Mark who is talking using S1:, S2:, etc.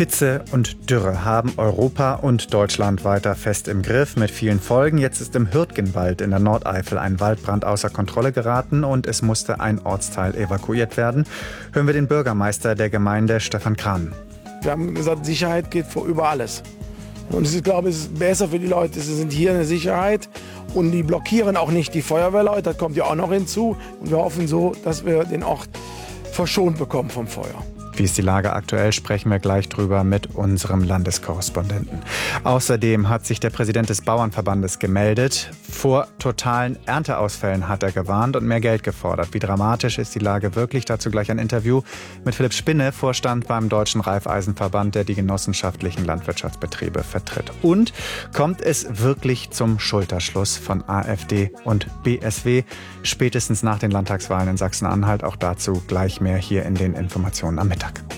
S1: Hitze und Dürre haben Europa und Deutschland weiter fest im Griff mit vielen Folgen. Jetzt ist im Hürtgenwald in der Nordeifel ein Waldbrand außer Kontrolle geraten und es musste ein Ortsteil evakuiert werden. Hören wir den Bürgermeister der Gemeinde, Stefan Krahn.
S2: Wir haben gesagt, Sicherheit geht über alles. Und ich glaube, es ist besser für die Leute, sie sind hier in der Sicherheit und die blockieren auch nicht die Feuerwehrleute, das kommt ja auch noch hinzu. Und wir hoffen so, dass wir den Ort verschont bekommen vom Feuer.
S1: Wie ist die Lage aktuell, sprechen wir gleich drüber mit unserem Landeskorrespondenten. Außerdem hat sich der Präsident des Bauernverbandes gemeldet. Vor totalen Ernteausfällen hat er gewarnt und mehr Geld gefordert. Wie dramatisch ist die Lage wirklich? Dazu gleich ein Interview mit Philipp Spinne, Vorstand beim Deutschen Raiffeisenverband, der die genossenschaftlichen Landwirtschaftsbetriebe vertritt. Und kommt es wirklich zum Schulterschluss von AfD und BSW? Spätestens nach den Landtagswahlen in Sachsen-Anhalt. Auch dazu gleich mehr hier in den Informationen am Mittag.